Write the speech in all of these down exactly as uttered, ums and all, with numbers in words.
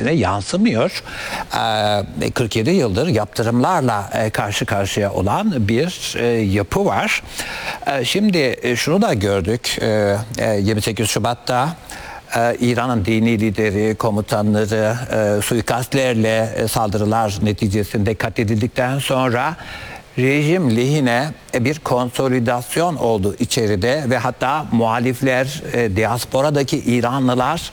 ekonomisine yansımıyor. kırk yedi yıldır yaptırımlarla karşı karşıya olan bir yapı var. Şimdi şunu da gördük. yirmi sekiz Şubat'ta İran'ın dini lideri, komutanları suikastlerle saldırılar neticesinde katledildikten sonra rejim lehine bir konsolidasyon oldu içeride ve hatta muhalifler, diasporadaki İranlılar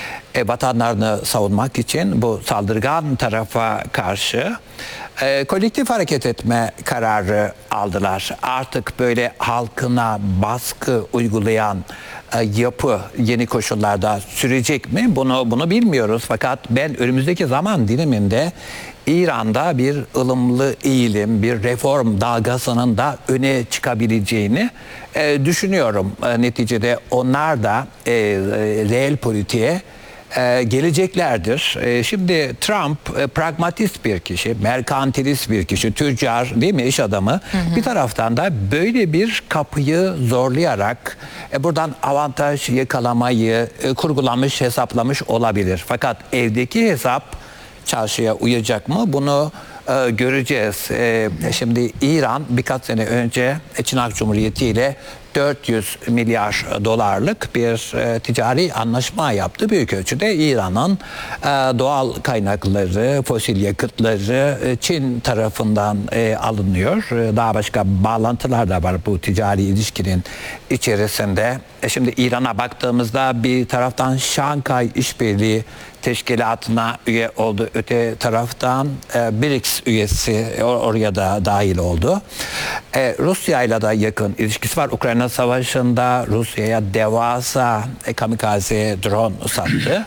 vatanlarını savunmak için bu saldırgan tarafa karşı e, kolektif hareket etme kararı aldılar. Artık böyle halkına baskı uygulayan e, yapı yeni koşullarda sürecek mi? Bunu bunu bilmiyoruz. Fakat ben önümüzdeki zaman diliminde İran'da bir ılımlı eğilim, bir reform dalgasının da öne çıkabileceğini e, düşünüyorum. E, neticede onlar da e, e, reel politiğe Ee, geleceklerdir. Ee, şimdi Trump e, pragmatist bir kişi, merkantilist bir kişi, tüccar değil mi, iş adamı. Hı hı. Bir taraftan da böyle bir kapıyı zorlayarak e, buradan avantaj yakalamayı e, kurgulamış, hesaplamış olabilir. Fakat evdeki hesap çarşıya uyacak mı? Bunu e, göreceğiz. E, şimdi İran birkaç sene önce Çin Halk Cumhuriyeti ile dört yüz milyar dolarlık bir e, ticari anlaşma yaptı. Büyük ölçüde İran'ın e, doğal kaynakları, fosil yakıtları e, Çin tarafından e, alınıyor. E, daha başka bağlantılar da var bu ticari ilişkinin içerisinde. E, şimdi İran'a baktığımızda bir taraftan Şanghay İşbirliği Teşkilatı'na üye oldu. Öte taraftan e, B R I C S üyesi or oraya da dahil oldu. E, Rusya ile de yakın ilişkisi var. Ukrayna Savaşı'nda Rusya'ya devasa e, kamikaze drone sattı.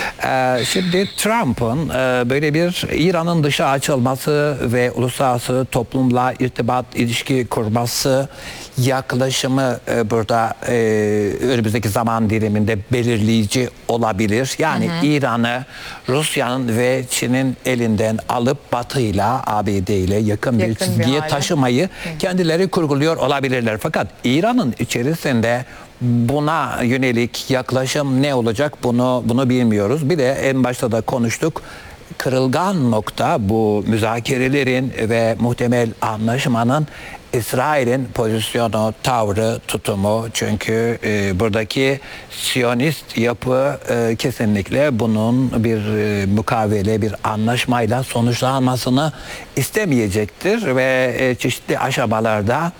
E, şimdi Trump'ın e, böyle bir İran'ın dışa açılması ve uluslararası toplumla irtibat, ilişki kurması yaklaşımı e, burada e, önümüzdeki zaman diliminde belirleyici olabilir. Yani İran'ı Rusya'nın ve Çin'in elinden alıp Batı'yla, A B D ile yakın, yakın bir çizgiye bir taşımayı Hı. kendileri kurguluyor olabilirler. Fakat İran'ın içerisinde buna yönelik yaklaşım ne olacak bunu bunu bilmiyoruz. Bir de en başta da konuştuk. Kırılgan nokta bu müzakerelerin ve muhtemel anlaşmanın İsrail'in pozisyonu, tavrı, tutumu. Çünkü e, buradaki Siyonist yapı e, kesinlikle bunun bir e, mukavele, bir anlaşmayla sonuçlanmasını istemeyecektir ve e, çeşitli aşamalarda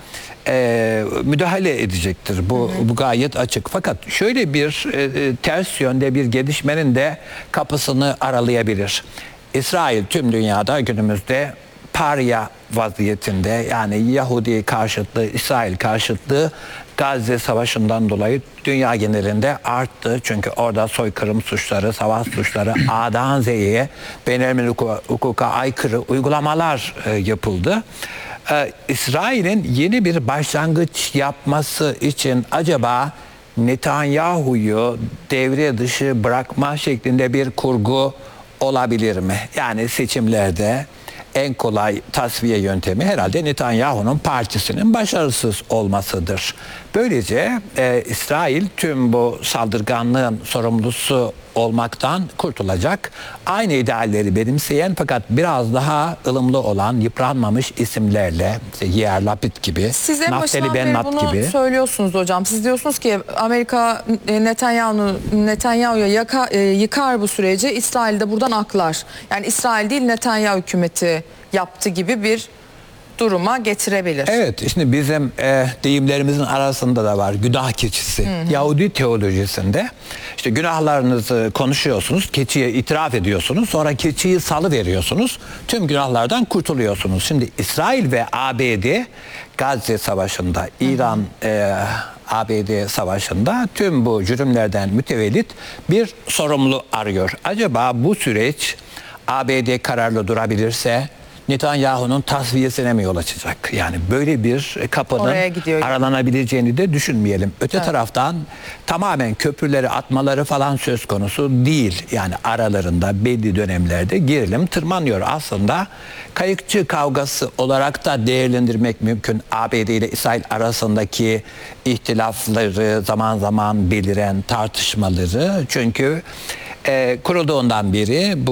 e, müdahale edecektir. Bu, hı hı. bu gayet açık. Fakat şöyle bir e, ters yönde bir gelişmenin de kapısını aralayabilir. İsrail tüm dünyada günümüzde parya vaziyetinde, yani Yahudi karşıtlığı, İsrail karşıtlığı Gazze Savaşı'ndan dolayı dünya genelinde arttı. Çünkü orada soykırım suçları, savaş suçları A'dan Z'ye beynelmilli hukuka aykırı uygulamalar e, yapıldı. Ee, İsrail'in yeni bir başlangıç yapması için acaba Netanyahu'yu devre dışı bırakma şeklinde bir kurgu olabilir mi? Yani seçimlerde en kolay tasfiye yöntemi herhalde Netanyahu'nun partisinin başarısız olmasıdır. Böylece e, İsrail tüm bu saldırganlığın sorumlusu olmaktan kurtulacak. Aynı idealleri benimseyen fakat biraz daha ılımlı olan, yıpranmamış isimlerle, işte Yair Lapid gibi, siz en Naftali Bennett bunu gibi söylüyorsunuz hocam. Siz diyorsunuz ki Amerika Netanyahu Netanyahu'ya yıkar bu süreci, İsrail de buradan aklar. Yani İsrail değil Netanyahu hükümeti yaptı gibi bir duruma getirebilir. Evet, şimdi bizim e, deyimlerimizin arasında da var günah keçisi. Hı hı. Yahudi teolojisinde işte günahlarınızı konuşuyorsunuz, keçiye itiraf ediyorsunuz, sonra keçiyi salı veriyorsunuz, tüm günahlardan kurtuluyorsunuz. Şimdi İsrail ve A B D Gazze Savaşı'nda, İran e, A B D Savaşı'nda tüm bu cürümlerden mütevellit bir sorumlu arıyor. Acaba bu süreç A B D kararlı durabilirse Netanyahu'nun tasfiyesine mi yol açacak? Yani böyle bir kapının aralanabileceğini de düşünmeyelim. Öte evet. taraftan tamamen köprüleri atmaları falan söz konusu değil. Yani aralarında belli dönemlerde gerilim tırmanıyor. Aslında kayıkçı kavgası olarak da değerlendirmek mümkün. A B D ile İsrail arasındaki ihtilafları, zaman zaman beliren tartışmaları. Çünkü e, kurulduğundan beri bu